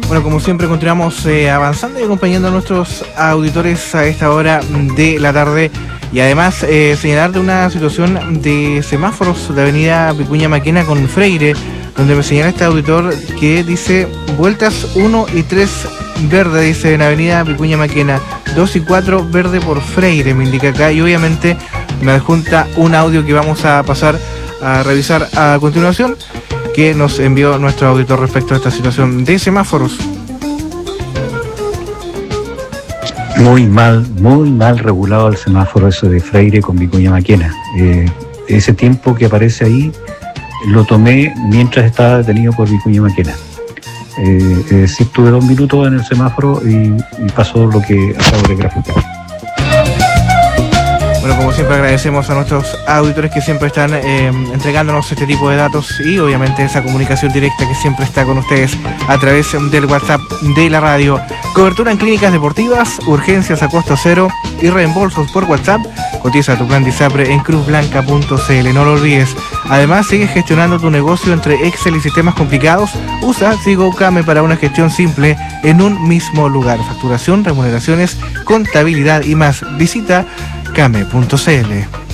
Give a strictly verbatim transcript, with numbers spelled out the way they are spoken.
Bueno, como siempre continuamos eh, avanzando y acompañando a nuestros auditores a esta hora de la tarde y además eh, señalar de una situación de semáforos de avenida Vicuña Maquena con Freire, donde me señala este auditor que dice vueltas uno y tres verde, dice en avenida Vicuña Maquena, dos y cuatro verde por Freire, me indica acá, y obviamente me adjunta un audio que vamos a pasar a revisar a continuación, que nos envió nuestro auditor respecto a esta situación de semáforos. Muy mal, muy mal regulado el semáforo eso de Freire con Vicuña Maquena. Eh, ese tiempo que aparece ahí lo tomé mientras estaba detenido por Vicuña Maquena. Eh, es decir, tuve dos minutos en el semáforo y, y pasó lo que acabo de graficar. Bueno, como siempre agradecemos a nuestros auditores que siempre están eh, entregándonos este tipo de datos y obviamente esa comunicación directa que siempre está con ustedes a través del WhatsApp de la radio. Cobertura en clínicas deportivas, urgencias a costo cero y reembolsos por WhatsApp. Cotiza tu plan DISAPRE en cruz blanca punto c l, no lo olvides. Además, sigue gestionando tu negocio entre Excel y sistemas complicados. Usa SigoCame para una gestión simple en un mismo lugar. Facturación, remuneraciones, contabilidad y más. Visita came punto c l.